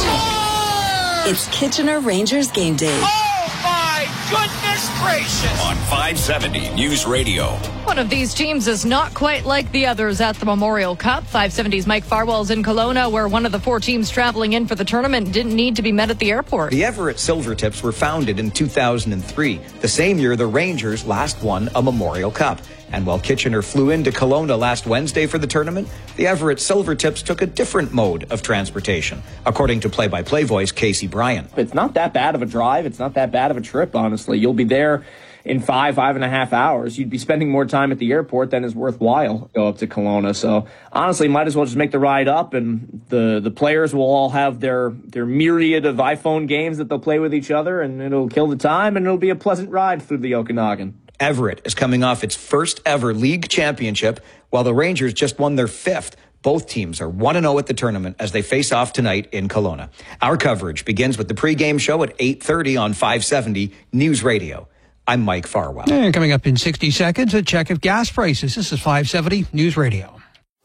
S12: It's Kitchener Rangers game day.
S16: Oh, my goodness gracious! On five seventy News Radio.
S25: One of these teams is not quite like the others at the Memorial Cup. five seventy's Mike Farwell's in Kelowna, where one of the four teams traveling in for the tournament didn't need to be met at the airport.
S5: The Everett Silvertips were founded in two thousand three, the same year the Rangers last won a Memorial Cup. And while Kitchener flew into Kelowna last Wednesday for the tournament, the Everett Silvertips took a different mode of transportation, according to play-by-play voice Casey Bryan.
S6: It's not that bad of a drive. It's not that bad of a trip, honestly. You'll be there in five, five and a half hours. You'd be spending more time at the airport than is worthwhile to go up to Kelowna. So honestly, might as well just make the ride up, and the, the players will all have their, their myriad of iPhone games that they'll play with each other, and it'll kill the time, and it'll be a pleasant ride through the Okanagan.
S5: Everett is coming off its first ever league championship, while the Rangers just won their fifth. Both teams are one and oh at the tournament as they face off tonight in Kelowna. Our coverage begins with the pregame show at eight thirty on five seventy News Radio. I'm Mike Farwell.
S28: And coming up in sixty seconds, a check of gas prices. This is five seventy News Radio.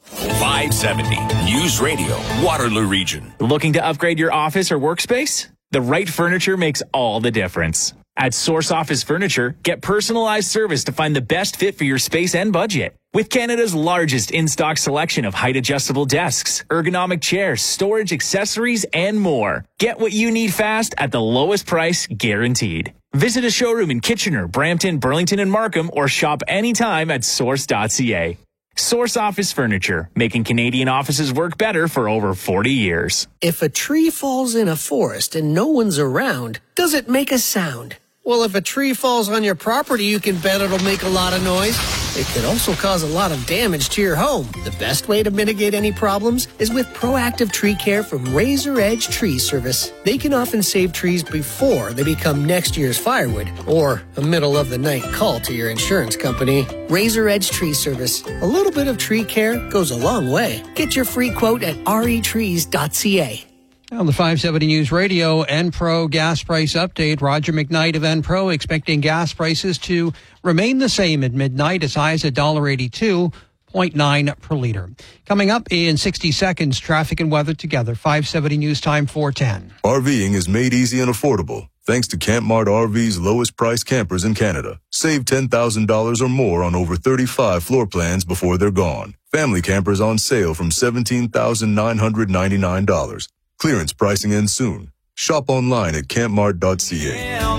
S16: five seventy News Radio, Waterloo Region.
S13: Looking to upgrade your office or workspace? The right furniture makes all the difference. At Source Office Furniture, get personalized service to find the best fit for your space and budget. With Canada's largest in-stock selection of height-adjustable desks, ergonomic chairs, storage accessories, and more. Get what you need fast at the lowest price guaranteed. Visit a showroom in Kitchener, Brampton, Burlington, and Markham, or shop anytime at source dot c a. Source Office Furniture, making Canadian offices work better for over forty years.
S14: If a tree falls in a forest and no one's around, does it make a sound? Well, if a tree falls on your property, you can bet it'll make a lot of noise. It could also cause a lot of damage to your home. The best way to mitigate any problems is with proactive tree care from Razor Edge Tree Service. They can often save trees before they become next year's firewood or a middle of the night call to your insurance company. Razor Edge Tree Service. A little bit of tree care goes a long way. Get your free quote at r e trees dot c a.
S28: On the five seventy News Radio, Enpro gas price update. Roger McKnight of Enpro expecting gas prices to remain the same at midnight, as high as one dollar eighty-two point nine per liter. Coming up in sixty seconds, traffic and weather together. five seventy News Time, four ten.
S17: RVing is made easy and affordable
S3: Thanks to Campmart R V's lowest price campers in Canada. Save ten thousand dollars or more on over thirty-five floor plans before they're gone. Family campers on sale from seventeen thousand nine hundred ninety-nine dollars. Clearance pricing ends soon. Shop online at campmart dot c a.